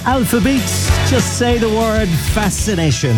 Alpha Beats, just say the word fascination.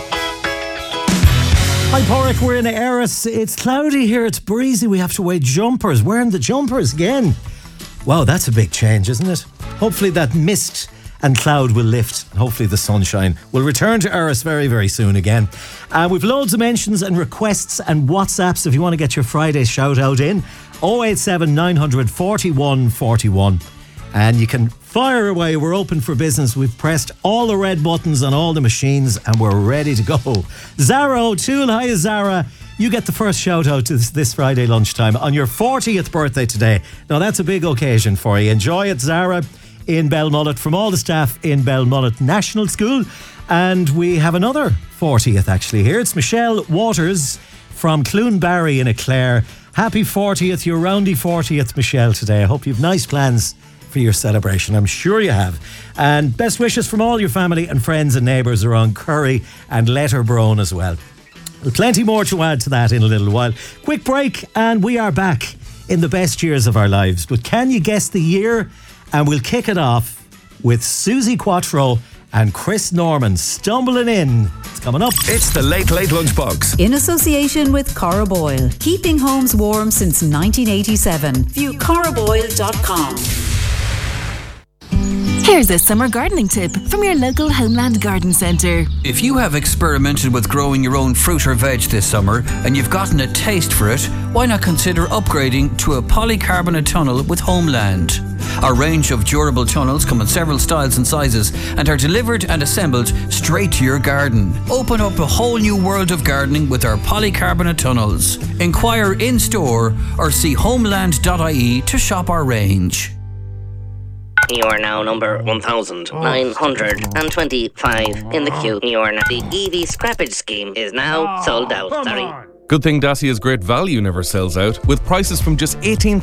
Hi Porrick, we're in Eris. It's cloudy here, it's breezy, we have to wear jumpers. Wearing the jumpers again. Wow, that's a big change, isn't it? Hopefully that mist and cloud will lift, and hopefully the sunshine will return to Eris very, very soon again. We've loads of mentions and requests and WhatsApps if you want to get your Friday shout out in. 087 900 41 41. And you can fire away. We're open for business. We've pressed all the red buttons on all the machines and we're ready to go. Zara O'Toole, hi Zara. You get the first shout out to this Friday lunchtime on your 40th birthday today. Now that's a big occasion for you. Enjoy it, Zara, in Belmullet, from all the staff in Belmullet National School. And we have another 40th actually here. It's Michelle Waters from Clunebarry in Eclair. Happy 40th, your roundy 40th, Michelle, today. I hope you have nice plans for your celebration. I'm sure you have. And best wishes from all your family and friends and neighbours around Curry and Letterbrone as well. Plenty more to add to that in a little while. Quick break and we are back in the best years of our lives. But can you guess the year? And we'll kick it off with Susie Quattro and Chris Norman stumbling in. It's coming up. It's the Late Late Lunchbox. In association with Cora Boyle. Keeping homes warm since 1987. View coraboyle.com. Here's a summer gardening tip from your local Homeland Garden Centre. If you have experimented with growing your own fruit or veg this summer and you've gotten a taste for it, why not consider upgrading to a polycarbonate tunnel with Homeland? Our range of durable tunnels come in several styles and sizes and are delivered and assembled straight to your garden. Open up a whole new world of gardening with our polycarbonate tunnels. Inquire in store or see homeland.ie to shop our range. You are now number 1,925 in the queue. The EV scrappage scheme is now sold out. Sorry. Good thing Dacia's great value never sells out, with prices from just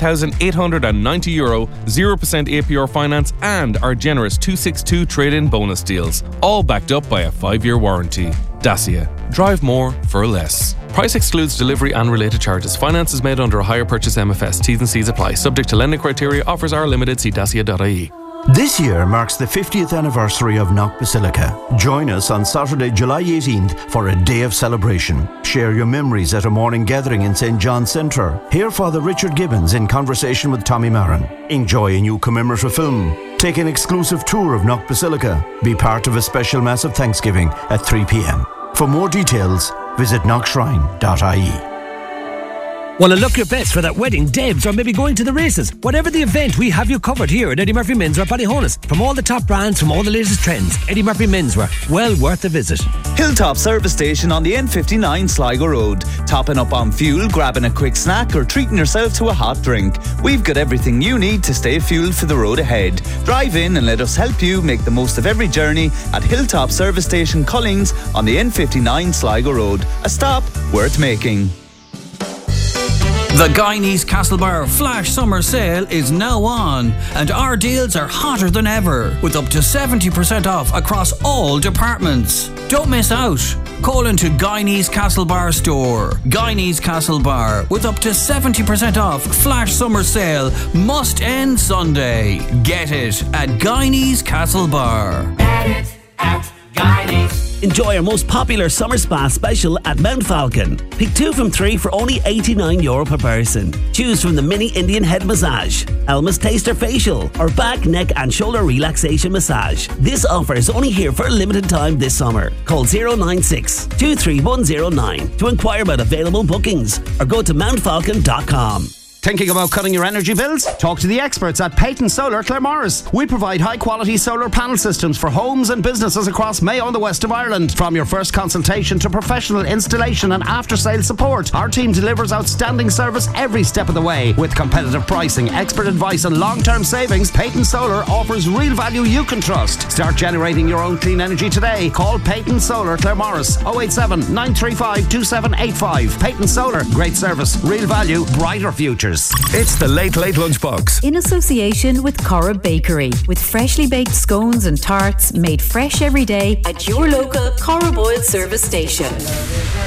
€18,890, 0% APR finance and our generous 262 trade-in bonus deals, all backed up by a 5-year warranty. Dacia. Drive more for less. Price excludes delivery and related charges. Finance is made under a hire purchase MFS. T's and C's apply. Subject to lending criteria. Offers are limited. See dacia.ie. This year marks the 50th anniversary of Knock Basilica. Join us on Saturday, July 18th for a day of celebration. Share your memories at a morning gathering in St. John's Centre. Hear Father Richard Gibbons in conversation with Tommy Marin. Enjoy a new commemorative film. Take an exclusive tour of Knock Basilica. Be part of a special Mass of Thanksgiving at 3 p.m. For more details, visit knockshrine.ie. Want to look your best for that wedding, debs, or maybe going to the races? Whatever the event, we have you covered here at Eddie Murphy Menswear Ballyhonus. From all the top brands, from all the latest trends, Eddie Murphy Menswear, well worth a visit. Hilltop Service Station on the N59 Sligo Road. Topping up on fuel, grabbing a quick snack, or treating yourself to a hot drink. We've got everything you need to stay fueled for the road ahead. Drive in and let us help you make the most of every journey at Hilltop Service Station Collings on the N59 Sligo Road. A stop worth making. The Guineas Castlebar Flash Summer Sale is now on, and our deals are hotter than ever, with up to 70% off across all departments. Don't miss out. Call into Guineas Castlebar store. Guineas Castlebar, with up to 70% off Flash Summer Sale, must end Sunday. Get it at Guineas Castlebar. Get it at Guineas. Enjoy our most popular summer spa special at Mount Falcon. Pick 2 from 3 for only €89 per person. Choose from the mini Indian head massage, Elmer's Taster facial, or back, neck and shoulder relaxation massage. This offer is only here for a limited time this summer. Call 096 23109 to inquire about available bookings or go to mountfalcon.com. Thinking about cutting your energy bills? Talk to the experts at Peyton Solar Claremorris. We provide high-quality solar panel systems for homes and businesses across Mayo and the west of Ireland. From your first consultation to professional installation and after-sale support, our team delivers outstanding service every step of the way. With competitive pricing, expert advice and long-term savings, Peyton Solar offers real value you can trust. Start generating your own clean energy today. Call Peyton Solar Claremorris 087 935 2785. Peyton Solar, great service, real value, brighter futures. It's the Late Late Lunchbox. In association with Cora Bakery, with freshly baked scones and tarts made fresh every day at your local Cora Boyle service station.